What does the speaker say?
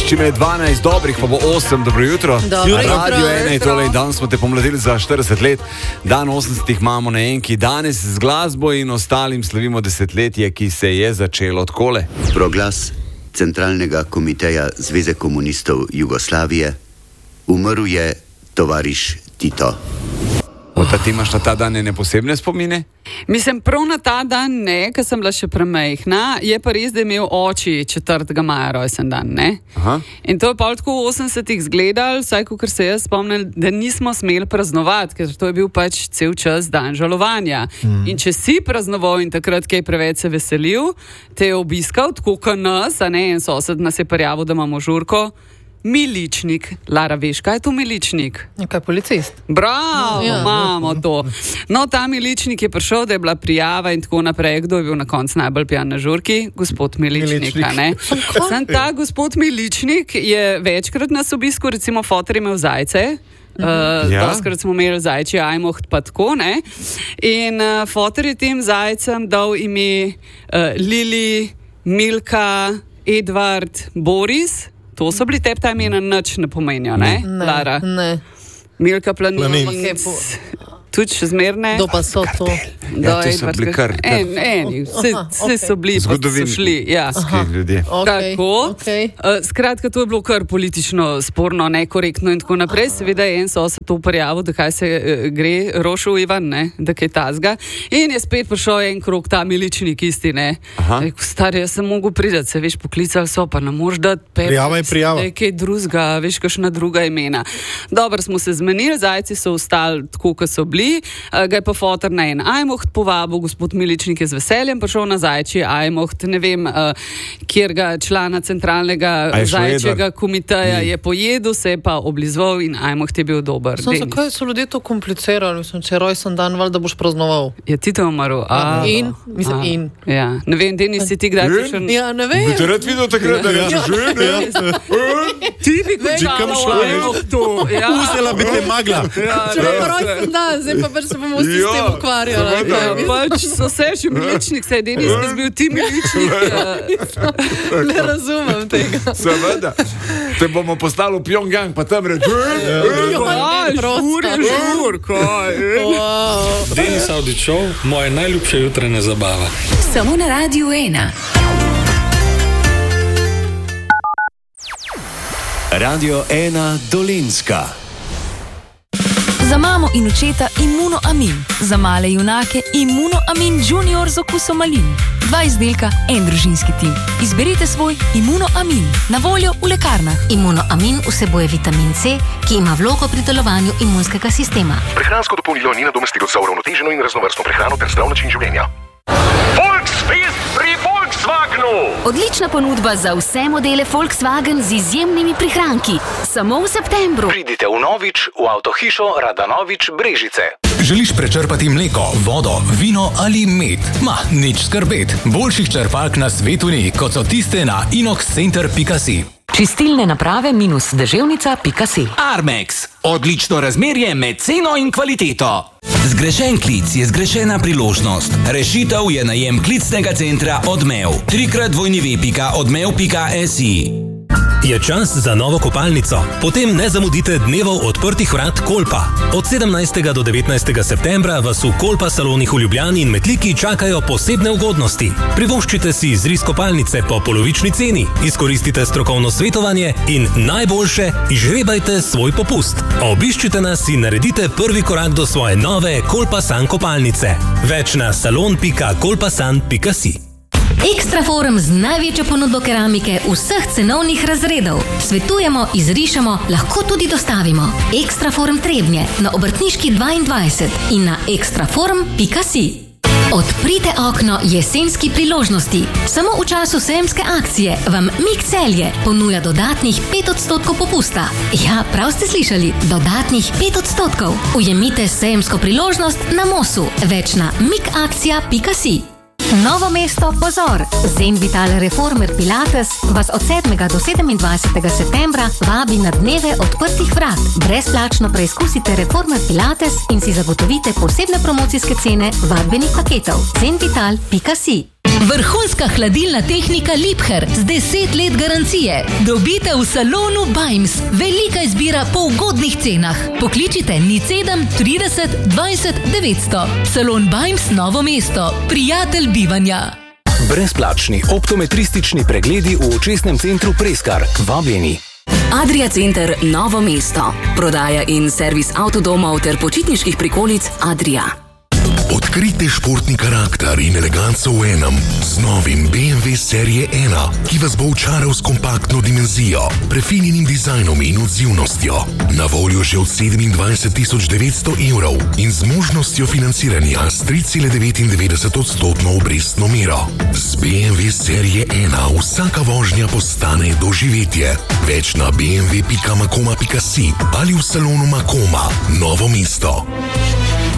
čime je 12 dobrih, pa bo 8, dobro jutro. Radio 1 je tole in danes smo te pomladili za 40 let. Dan 80 imamo na enki. Danes z glasbo in ostalim slavimo desetletje, ki se je začelo takole. Proglas Centralnega komiteja Zveze komunistov Jugoslavije. Umrl je tovariš Tito. Ti imaš na ta dan ne posebne spomine? Mislim, prav na ta dan ne, ker sem bila še premajhna, je pa res, da je imel oči 4. maja rojsten dan, ne? Aha. In to je pa tako v 80-ih zgledal, vsaj kakor se jaz spomnim, da nismo smeli praznovati, ker to je bil pač cel čas dan žalovanja. In če si praznoval in takrat kaj preveč se veselil, te je obiskal, tako kot nas, a ne, en sosed nas je prijavil, da imamo žurko. Miličnik. Lara, veš, kaj je to miličnik? Kaj, policist? Bravo, imamo to. No, ta miličnik je prišel, da je bila prijava in tako naprej. Kdo je bil na koncu najbolj pijan na žurki? Gospod Miličnik, ne? Sam ta gospod Miličnik je večkrat nas obiskal, recimo fotor imel zajce. Doskrat smo imeli zajčji ajmoht pa tako, ne? In fotor je tem zajcem dal ime Lili, Milka, Edvard, Boris. To so bili tebi ta imena, nič ne pomenijo, ne? Lara? Ne. Milka Planinc. Tudi še zmerne. Kdo pa so to? Ja, to so bili kar... Vse so bili, pa so šli. Ja. Ljudje. Tako. Skratka, to je bilo kar politično sporno, nekorektno in tako naprej. Seveda je en sosed to prijavil, da kaj se gre, rošel Ivan, ne? Da kaj tazga. In je spet prišel en krog ta miličnik isti, ne? Rekel, star, jaz sem mogel pridati, se veš, poklicali so, pa ne moš dati prijava je prijava. Nekaj drugega, veš, kakšna druga imena. Dobro, smo se zmenili, zajci so ostali tako, kot so bili. Ga je pa fotor na en ajmoht povabil, gospod Miličnik je z veseljem prišel na zajčji ajmoht, ne vem, kjerga člana centralnega zajčjega komiteja je pojedel, se je pa oblizoval in ajmoht je bil dober. Zakaj so ljudje to komplicirali? Mislim, če je rojsten dan, da boš praznoval. Je ti to umrl? In? Ja, ne vem, Denis, si ti kdaj prišel? Ja, ne vem. Bi te rad videl takrat, da rečeš žen? Ti bi končala v ajmohtu. Vzela bi te magla. Če bo rojsten dan, zdaj pa se bomo vsi s tem ukvarjali. Pač so se še miličnik, se je Denis, ki je bil ti miličnik. Ne razumem tega. Seveda. Te bomo poslali v Pjongjang, pa tam reči, žur, kaj. Denis Audi Show, moje najljubše jutranje zabava. Samo na Radio 1. Radio 1 Dolenjska. Za mamo in očeta Immunoamin, za male junake Immunoamin Junior z okusom malin. 2 izdelka, en družinski tim. Izberite svoj Immunoamin, na voljo v lekarnah. Immunoamin vsebuje vitamin C, ki ima vlogo pri delovanju imunskega sistema. Prehransko dopolnilo ni nadomestilo za uravnoteženo in raznovrstno prehrano ter zdrav način življenja. Volksfest pri Volkswagenu! Odlična ponudba za vse modele Volkswagen z izjemnimi prihranki. Samo v septembru. Pridite v Novič, v avtohišo Radanovič Brežice. Želiš prečrpati mleko, vodo, vino ali med? Nič skrbet. Boljših črpalk na svetu ni, kot so tiste na inoxcenter.si. Čistilne naprave -deževnica.si. Armex. Odlično razmerje med ceno in kvaliteto. Zgrešen klic je zgrešena priložnost. Rešitev je najem klicnega centra Odmev. 3x-odmev.si. Je čas za novo kopalnico? Potem ne zamudite dnevov odprtih vrat Kolpa. Od 17. do 19. septembra vas v Kolpa salonih v Ljubljani in Metliki čakajo posebne ugodnosti. Privoščite si izris kopalnice po polovični ceni, izkoristite strokovno svetovanje in najboljše, izžrebajte svoj popust. Obiščite nas in naredite prvi korak do svoje nove Kolpasan kopalnice. Več na salon.kolpasan.si. Ekstraforum z največjo ponudbo keramike vseh cenovnih razredov. Svetujemo, izrišemo, lahko tudi dostavimo. Ekstraforum Trebnje na Obrtniški 22 in na ekstraforum.si. Odprite okno jesenski priložnosti. Samo v času sejemske akcije vam Mik Celje ponuja dodatnih 5% popusta. Ja, prav ste slišali, dodatnih 5%. Ujemite sejemsko priložnost na Mosu. Več na mikakcija.si. Novo mesto, pozor! Zen Vital Reformer Pilates vas od 7. do 27. septembra vabi na dneve odprtih vrat. Brezplačno preizkusite Reformer Pilates in si zagotovite posebne promocijske cene vadbenih paketov. zenvital.si. Vrhunska hladilna tehnika Liebherr z 10 let garancije. Dobite v salonu Bimes. Velika izbira po ugodnih cenah. Pokličite 07 30 20 900. Salon Bimes Novo mesto. Prijatelj bivanja. Brezplačni optometristični pregledi v očesnem centru Preskar. Vabljeni. Adria Center Novo mesto. Prodaja in servis avtodomov ter počitniških prikolic Adria. Odkrite športni karakter in eleganco v enem z novim BMW serije 1, ki vas bo očaral s kompaktno dimenzijo, prefinjenim dizajnom in odzivnostjo. Na voljo že od 27 900 evrov in z možnostjo financiranja s 3,99% obrestno mero. Z BMW serije 1 vsaka vožnja postane doživetje. Več na bmw.makoma.si ali v salonu Makoma, Novo mesto.